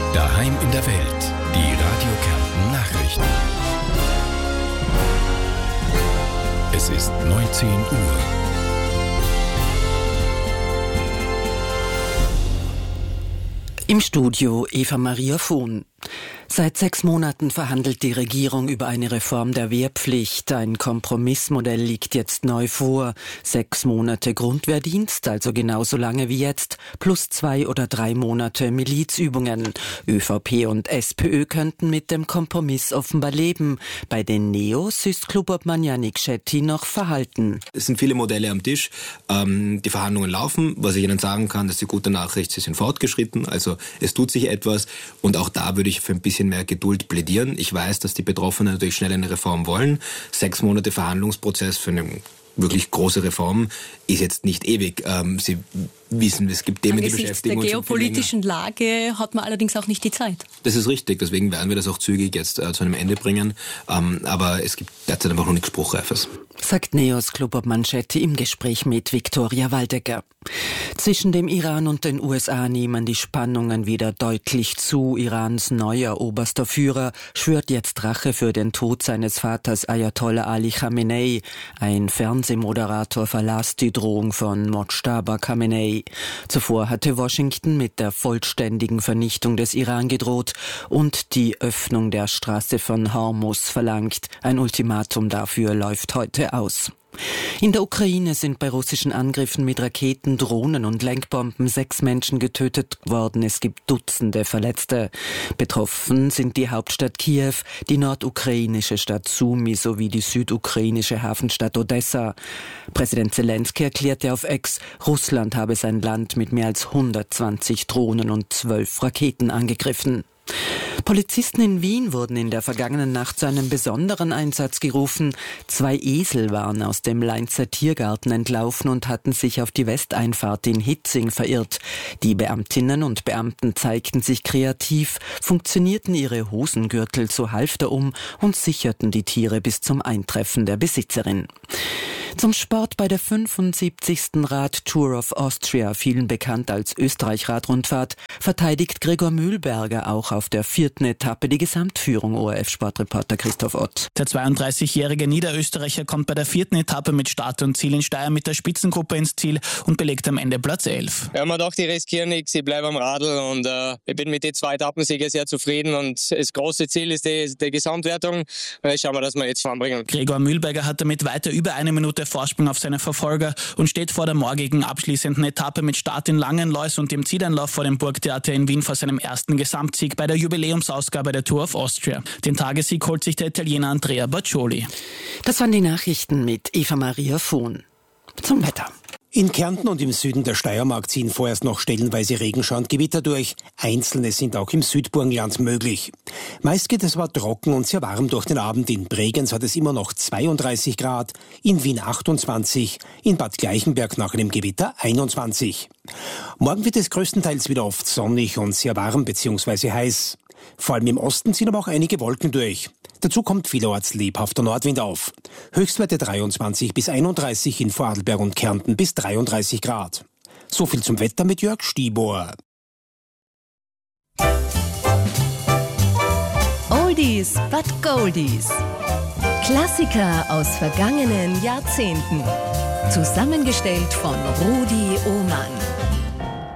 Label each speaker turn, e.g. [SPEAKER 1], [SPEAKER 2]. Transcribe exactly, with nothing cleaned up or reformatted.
[SPEAKER 1] Daheim in der Welt. Die Radio Kärnten Nachrichten. Es ist neunzehn Uhr.
[SPEAKER 2] Im Studio Eva Maria Vohn. Seit sechs Monaten verhandelt die Regierung über eine Reform der Wehrpflicht. Ein Kompromissmodell liegt jetzt neu vor. Sechs Monate Grundwehrdienst, also genauso lange wie jetzt, plus zwei oder drei Monate Milizübungen. ÖVP und SPÖ könnten mit dem Kompromiss offenbar leben. Bei den Neos ist Klubobmann Yannick Schetti noch verhalten.
[SPEAKER 3] Es sind viele Modelle am Tisch. Ähm, die Verhandlungen laufen. Was ich Ihnen sagen kann, das ist die gute Nachricht, sie sind fortgeschritten. Also es tut sich etwas. Und auch da würde ich für ein bisschen mehr Geduld plädieren. Ich weiß, dass die Betroffenen natürlich schnell eine Reform wollen. Sechs Monate Verhandlungsprozess für eine wirklich große Reform ist jetzt nicht ewig. Ähm, Sie wissen, es gibt Themen, die beschäftigen uns.
[SPEAKER 4] Angesichts der geopolitischen Lage hat man allerdings auch nicht die Zeit.
[SPEAKER 3] Das ist richtig, deswegen werden wir das auch zügig jetzt äh, zu einem Ende bringen. Ähm, aber es gibt derzeit einfach noch nichts Spruchreifes.
[SPEAKER 2] Sagt Neos Klubobmann Schetti im Gespräch mit Viktoria Waldecker. Zwischen dem Iran und den U S A nehmen die Spannungen wieder deutlich zu. Irans neuer oberster Führer schwört jetzt Rache für den Tod seines Vaters Ayatollah Ali Khamenei. Ein Fernsehmoderator verlas die Drohung von Mojtaba Khamenei. Zuvor hatte Washington mit der vollständigen Vernichtung des Iran gedroht und die Öffnung der Straße von Hormuz verlangt. Ein Ultimatum dafür läuft heute aus. In der Ukraine sind bei russischen Angriffen mit Raketen, Drohnen und Lenkbomben sechs Menschen getötet worden. Es gibt Dutzende Verletzte. Betroffen sind die Hauptstadt Kiew, die nordukrainische Stadt Sumy sowie die südukrainische Hafenstadt Odessa. Präsident Zelensky erklärte auf X, Russland habe sein Land mit mehr als hundertzwanzig Drohnen und zwölf Raketen angegriffen. Polizisten in Wien wurden in der vergangenen Nacht zu einem besonderen Einsatz gerufen. Zwei Esel waren aus dem Leinzer Tiergarten entlaufen und hatten sich auf die Westeinfahrt in Hitzing verirrt. Die Beamtinnen und Beamten zeigten sich kreativ, funktionierten ihre Hosengürtel zu Halfter um und sicherten die Tiere bis zum Eintreffen der Besitzerin. Zum Sport bei der fünfundsiebzigsten Rad-Tour of Austria, vielen bekannt als Österreich-Radrundfahrt, verteidigt Gregor Mühlberger auch auf der vierten Etappe die Gesamtführung. O R F-Sportreporter Christoph Ott.
[SPEAKER 5] Der zweiunddreißigjährige Niederösterreicher kommt bei der vierten Etappe mit Start und Ziel in Steyr mit der Spitzengruppe ins Ziel und belegt am Ende Platz elf.
[SPEAKER 6] Ja, man dachte, ich riskiere nichts, ich bleibe am Radl und äh, ich bin mit den zwei Etappensiegen sehr zufrieden und das große Ziel ist die, die Gesamtwertung. Jetzt schauen wir, dass wir jetzt voranbringen.
[SPEAKER 5] Gregor Mühlberger hat damit weiter über eine Minute Vorsprung auf seine Verfolger und steht vor der morgigen abschließenden Etappe mit Start in Langenlois und dem Zieleinlauf vor dem Burgtheater in Wien vor seinem ersten Gesamtsieg bei der Jubiläumsausgabe der Tour of Austria. Den Tagessieg holt sich der Italiener Andrea Baccioli.
[SPEAKER 2] Das waren die Nachrichten mit Eva Maria Vohn. Zum Wetter.
[SPEAKER 7] In Kärnten und im Süden der Steiermark ziehen vorerst noch stellenweise Regenschauer und Gewitter durch. Einzelne sind auch im Südburgenland möglich. Meist geht es aber trocken und sehr warm durch den Abend. In Bregenz hat es immer noch zweiunddreißig Grad, in Wien achtundzwanzig, in Bad Gleichenberg nach einem Gewitter einundzwanzig. Morgen wird es größtenteils wieder oft sonnig und sehr warm bzw. heiß. Vor allem im Osten ziehen aber auch einige Wolken durch. Dazu kommt vielerorts lebhafter Nordwind auf. Höchstwerte dreiundzwanzig bis einunddreißig, in Vorarlberg und Kärnten bis dreiunddreißig Grad. So viel zum Wetter mit Jörg Stiebohr.
[SPEAKER 8] Oldies but Goldies. Klassiker aus vergangenen Jahrzehnten. Zusammengestellt von Rudi Ohmann.